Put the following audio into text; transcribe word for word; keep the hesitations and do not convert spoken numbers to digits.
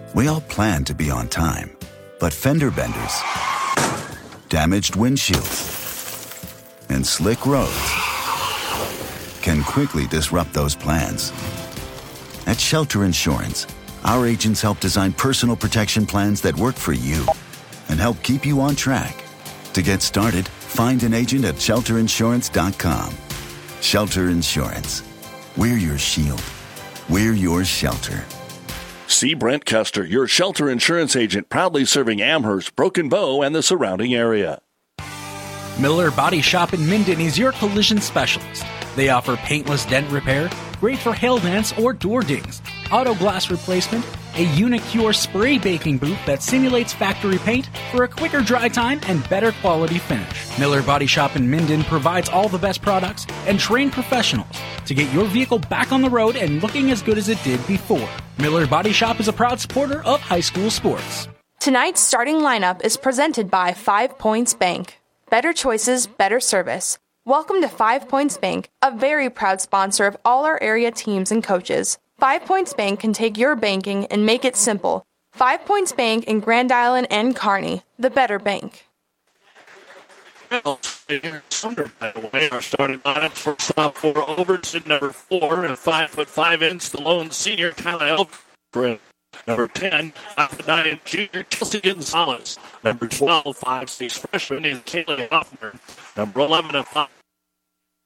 We all plan to be on time, but fender benders, damaged windshields, and slick roads can quickly disrupt those plans. At Shelter Insurance, our agents help design personal protection plans that work for you and help keep you on track. To get started, find an agent at shelter insurance dot com. Shelter Insurance. We're your shield. We're your shelter. See Brent Custer, your Shelter Insurance agent, proudly serving Amherst, Broken Bow, and the surrounding area. Miller Body Shop in Minden is your collision specialist. They offer paintless dent repair, great for hail dents or door dings, auto glass replacement, a Unicure spray baking booth that simulates factory paint for a quicker dry time and better quality finish. Miller Body Shop in Minden provides all the best products and trained professionals to get your vehicle back on the road and looking as good as it did before. Miller Body Shop is a proud supporter of high school sports. Tonight's starting lineup is presented by Five Points Bank. Better choices, better service. Welcome to Five Points Bank, a very proud sponsor of all our area teams and coaches. Five Points Bank can take your banking and make it simple. Five Points Bank in Grand Island and Kearney, the better bank. Sumner, by the way, our starting lineup for stop four Overton, number four, and five foot five inch, the lone senior, Kyle Elgren. Number ten, five foot nine inch junior, Kelsey Gonzalez. Number twelve, five six freshman is Kayla Hoffner. Number eleven, a five